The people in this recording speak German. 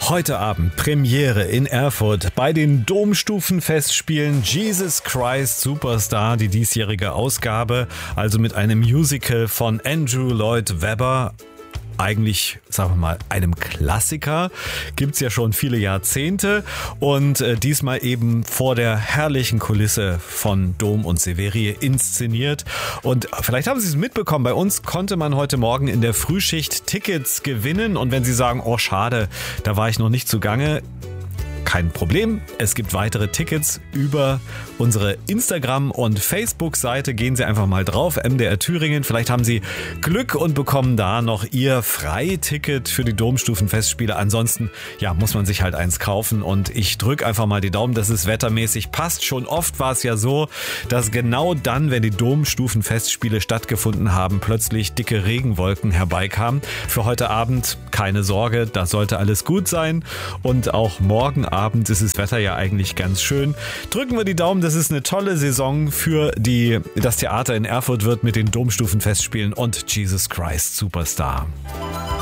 Heute Abend Premiere in Erfurt bei den Domstufenfestspielen Jesus Christ Superstar, die diesjährige Ausgabe, also mit einem Musical von Andrew Lloyd Webber. Eigentlich, sagen wir mal, einem Klassiker, gibt's ja schon viele Jahrzehnte und diesmal eben vor der herrlichen Kulisse von Dom und Severie inszeniert. Und vielleicht haben Sie es mitbekommen, bei uns konnte man heute Morgen in der Frühschicht Tickets gewinnen und wenn Sie sagen, oh schade, da war ich noch nicht zugange, kein Problem. Es gibt weitere Tickets über unsere Instagram- und Facebook-Seite. Gehen Sie einfach mal drauf, MDR Thüringen. Vielleicht haben Sie Glück und bekommen da noch Ihr Freiticket für die Domstufenfestspiele. Ansonsten, ja, muss man sich halt eins kaufen und ich drücke einfach mal die Daumen, dass es wettermäßig passt. Schon oft war es ja so, dass genau dann, wenn die Domstufenfestspiele stattgefunden haben, plötzlich dicke Regenwolken herbeikamen. Für heute Abend keine Sorge, da sollte alles gut sein und auch morgen Abend ist das Wetter ja eigentlich ganz schön. Drücken wir die Daumen, dass es eine tolle Saison für das Theater in Erfurt wird mit den Domstufenfestspielen und Jesus Christ Superstar.